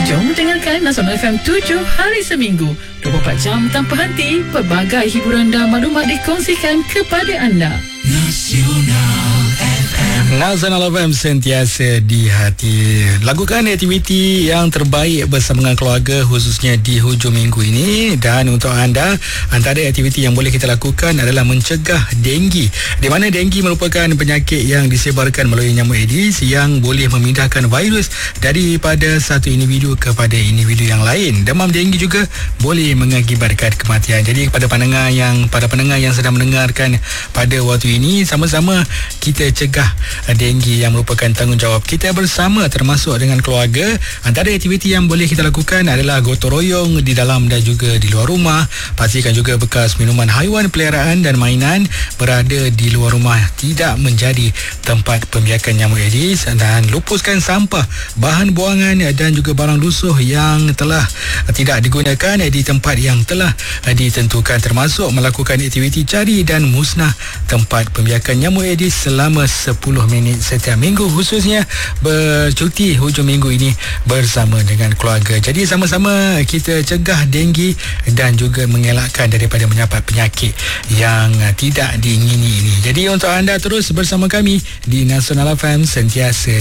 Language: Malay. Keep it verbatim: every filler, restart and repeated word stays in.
Jom dengarkan Nasional F M tujuh hari seminggu, dua puluh empat jam tanpa henti. Pelbagai hiburan dan maklumat dikongsikan kepada anda. Nasional F M. Nasional F M sentiasa di hati. Lakukan aktiviti yang terbaik bersama dengan keluarga, khususnya di hujung minggu ini. Dan untuk anda, antara aktiviti yang boleh kita lakukan adalah mencegah denggi, di mana denggi merupakan penyakit yang disebarkan melalui nyamuk Aedes yang boleh memindahkan virus daripada satu individu kepada individu yang lain. Demam denggi juga boleh mengakibatkan kematian. Jadi kepada pendengar yang pada pendengar yang sedang mendengarkan pada waktu ini, sama-sama kita cegah denggi yang merupakan tanggungjawab kita bersama, termasuk dengan keluarga. Antara aktiviti yang boleh kita lakukan adalah gotong royong di dalam dan juga di luar rumah. Pastikan juga bekas minuman haiwan peliharaan dan mainan berada di luar rumah, tidak menjadi tempat pembiakan nyamuk Aedes. Dan lupuskan sampah, bahan buangan dan juga barang lusuh yang telah tidak digunakan di tempat yang telah ditentukan, termasuk melakukan aktiviti cari dan musnah tempat pembiakan nyamuk Aedes selama sepuluh minit setiap minggu, khususnya bercuti hujung minggu ini bersama dengan keluarga. Jadi sama-sama kita cegah denggi dan juga mengelakkan daripada menyapat penyakit yang tidak diingini ini. Jadi untuk anda terus bersama kami di Nasional F M, sentiasa